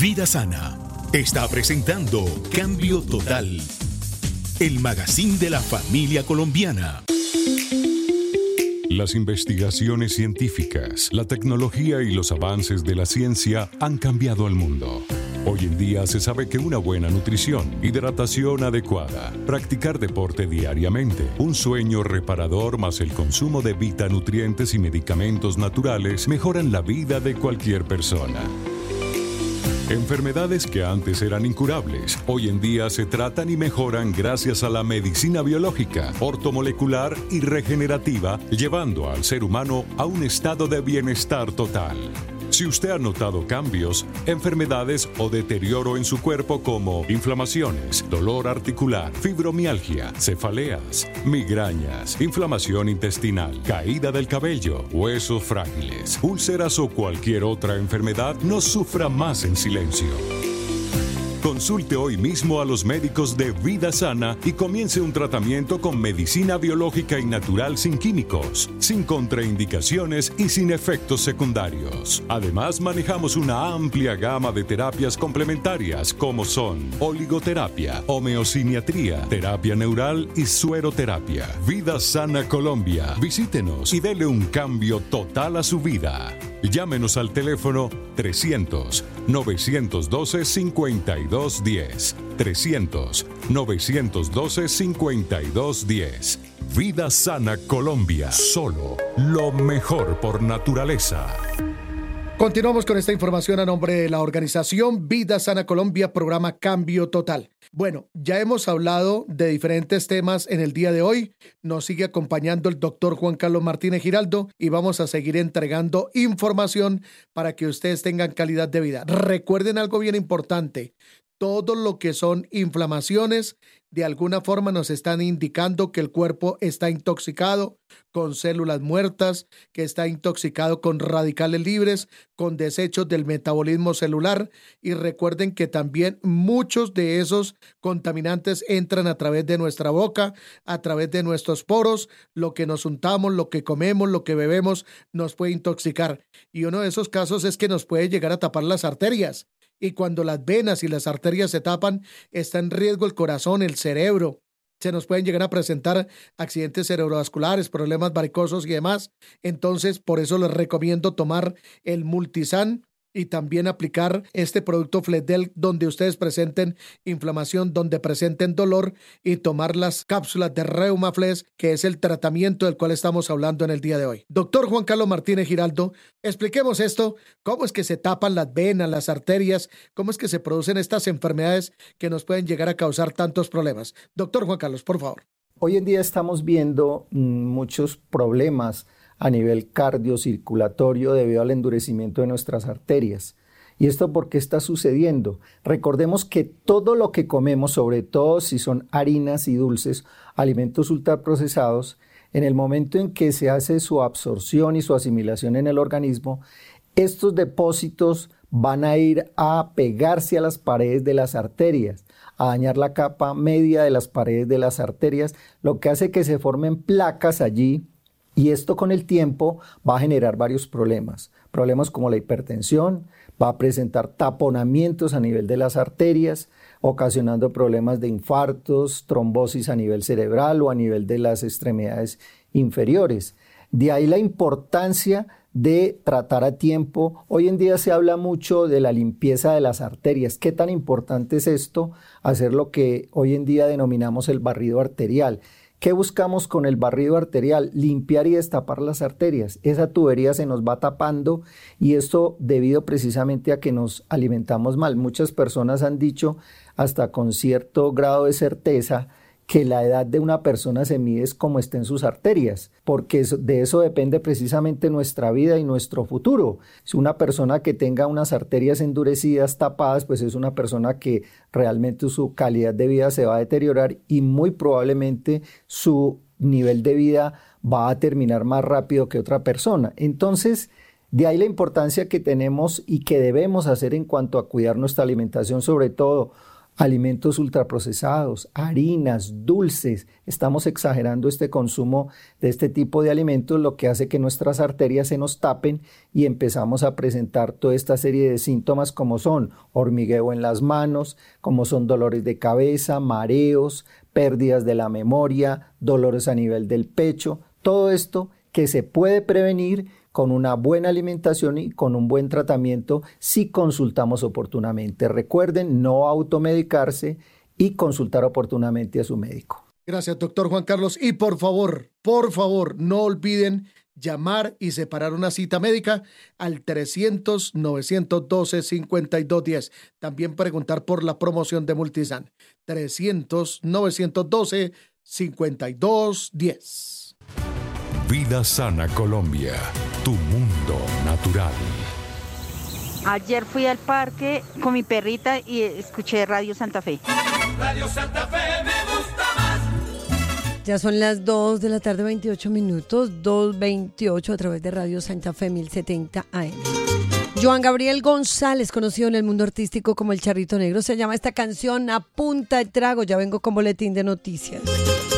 Vida Sana está presentando Cambio Total, el magazine de la familia colombiana. Las investigaciones científicas, la tecnología y los avances de la ciencia han cambiado al mundo. Hoy en día se sabe que una buena nutrición, hidratación adecuada, practicar deporte diariamente, un sueño reparador más el consumo de vitanutrientes y medicamentos naturales mejoran la vida de cualquier persona. Enfermedades que antes eran incurables, hoy en día se tratan y mejoran gracias a la medicina biológica, ortomolecular y regenerativa, llevando al ser humano a un estado de bienestar total. Si usted ha notado cambios, enfermedades o deterioro en su cuerpo como inflamaciones, dolor articular, fibromialgia, cefaleas, migrañas, inflamación intestinal, caída del cabello, huesos frágiles, úlceras o cualquier otra enfermedad, no sufra más en silencio. Consulte hoy mismo a los médicos de Vida Sana y comience un tratamiento con medicina biológica y natural sin químicos, sin contraindicaciones y sin efectos secundarios. Además, manejamos una amplia gama de terapias complementarias como son oligoterapia, homeosiniatría, terapia neural y sueroterapia. Vida Sana Colombia. Visítenos y dele un cambio total a su vida. Llámenos al teléfono 300-912-5210. 300-912-5210. Vida Sana Colombia. Solo lo mejor por naturaleza. Continuamos con esta información a nombre de la organización Vida Sana Colombia, programa Cambio Total. Bueno, ya hemos hablado de diferentes temas en el día de hoy. Nos sigue acompañando el doctor Juan Carlos Martínez Giraldo y vamos a seguir entregando información para que ustedes tengan calidad de vida. Recuerden algo bien importante. Todo lo que son inflamaciones, de alguna forma nos están indicando que el cuerpo está intoxicado con células muertas, que está intoxicado con radicales libres, con desechos del metabolismo celular. Y recuerden que también muchos de esos contaminantes entran a través de nuestra boca, a través de nuestros poros. Lo que nos untamos, lo que comemos, lo que bebemos nos puede intoxicar. Y uno de esos casos es que nos puede llegar a tapar las arterias. Y cuando las venas y las arterias se tapan, está en riesgo el corazón, el cerebro. Se nos pueden llegar a presentar accidentes cerebrovasculares, problemas varicosos y demás. Entonces, por eso les recomiendo tomar el Multisan y también aplicar este producto Fletdel donde ustedes presenten inflamación, donde presenten dolor, y tomar las cápsulas de Reumaflex, que es el tratamiento del cual estamos hablando en el día de hoy. Doctor Juan Carlos Martínez Giraldo, expliquemos esto, cómo es que se tapan las venas, las arterias, cómo es que se producen estas enfermedades que nos pueden llegar a causar tantos problemas. Doctor Juan Carlos, por favor. Hoy en día estamos viendo muchos problemas a nivel cardiocirculatorio debido al endurecimiento de nuestras arterias. ¿Y esto por qué está sucediendo? Recordemos que todo lo que comemos, sobre todo si son harinas y dulces, alimentos ultraprocesados, en el momento en que se hace su absorción y su asimilación en el organismo, estos depósitos van a ir a pegarse a las paredes de las arterias, a dañar la capa media de las paredes de las arterias, lo que hace que se formen placas allí. Y esto con el tiempo va a generar varios problemas. Problemas como la hipertensión, va a presentar taponamientos a nivel de las arterias, ocasionando problemas de infartos, trombosis a nivel cerebral o a nivel de las extremidades inferiores. De ahí la importancia de tratar a tiempo. Hoy en día se habla mucho de la limpieza de las arterias. ¿Qué tan importante es esto? Hacer lo que hoy en día denominamos el barrido arterial. ¿Qué buscamos con el barrido arterial? Limpiar y destapar las arterias. Esa tubería se nos va tapando y esto debido precisamente a que nos alimentamos mal. Muchas personas han dicho hasta con cierto grado de certeza que la edad de una persona se mide es como estén sus arterias, porque de eso depende precisamente nuestra vida y nuestro futuro. Si una persona que tenga unas arterias endurecidas, tapadas, pues es una persona que realmente su calidad de vida se va a deteriorar y muy probablemente su nivel de vida va a terminar más rápido que otra persona. Entonces, de ahí la importancia que tenemos y que debemos hacer en cuanto a cuidar nuestra alimentación, sobre todo alimentos ultraprocesados, harinas, dulces. Estamos exagerando este consumo de este tipo de alimentos, lo que hace que nuestras arterias se nos tapen y empezamos a presentar toda esta serie de síntomas como son hormigueo en las manos, como son dolores de cabeza, mareos, pérdidas de la memoria, dolores a nivel del pecho. Todo esto que se puede prevenir con una buena alimentación y con un buen tratamiento si consultamos oportunamente. Recuerden no automedicarse y consultar oportunamente a su médico. Gracias, doctor Juan Carlos. Y por favor, no olviden llamar y separar una cita médica al 300-912-5210. También preguntar por la promoción de Multisan. 300-912-5210. Vida Sana Colombia, tu mundo natural. Ayer fui al parque con mi perrita y escuché Radio Santa Fe. Radio Santa Fe me gusta más. Ya son las 2 de la tarde, 28 minutos, 2:28 a través de Radio Santa Fe 1070 AM. Joan Gabriel González, conocido en el mundo artístico como El Charrito Negro, se llama esta canción A Punta de Trago. Ya vengo con boletín de noticias.